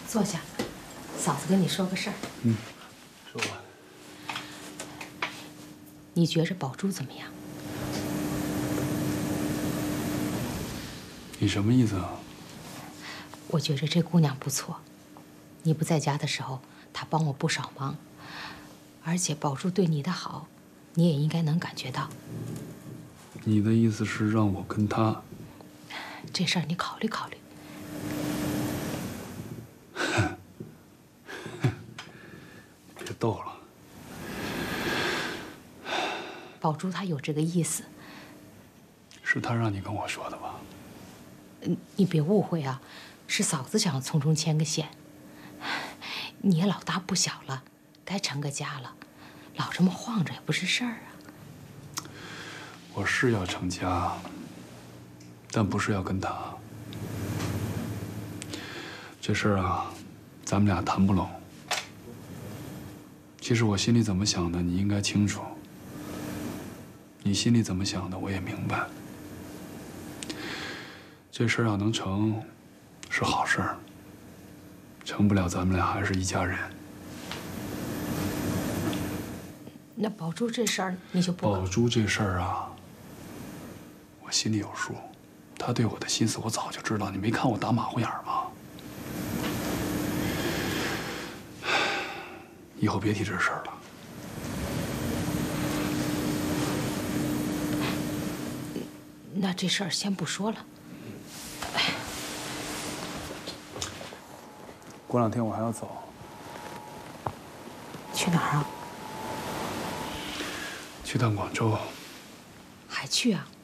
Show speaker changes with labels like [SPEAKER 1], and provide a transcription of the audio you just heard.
[SPEAKER 1] 坐下，嫂子跟你说个事儿。
[SPEAKER 2] 说吧。
[SPEAKER 1] 你觉着宝珠怎么样？
[SPEAKER 2] 你什么意思啊？
[SPEAKER 1] 我觉着这姑娘不错，你不在家的时候，她帮我不少忙，而且宝珠对你的好，你也应该能感觉到。
[SPEAKER 2] 你的意思是让我跟她？
[SPEAKER 1] 这事儿你考虑考虑。
[SPEAKER 2] 别逗了。
[SPEAKER 1] 宝珠她有这个意思。
[SPEAKER 2] 是她让你跟我说的吧？
[SPEAKER 1] 你别误会啊，是嫂子想从中牵个线。你也老大不小了，该成个家了，老这么晃着也不是事儿啊。
[SPEAKER 2] 我是要成家，但不是要跟她。这事儿啊，咱们俩谈不拢。其实我心里怎么想的，你应该清楚。你心里怎么想的，我也明白。这事儿要能成，是好事儿；成不了，咱们俩还是一家人。
[SPEAKER 1] 那宝珠这事儿你就不……
[SPEAKER 2] 宝珠这事儿啊，我心里有数。她对我的心思我早就知道，你没看我打马虎眼儿吗？以后别提这事儿了。
[SPEAKER 1] 那这事儿先不说了。
[SPEAKER 2] 过2天我还要走。
[SPEAKER 1] 去哪儿啊？
[SPEAKER 2] 去趟广州。
[SPEAKER 1] 还去啊？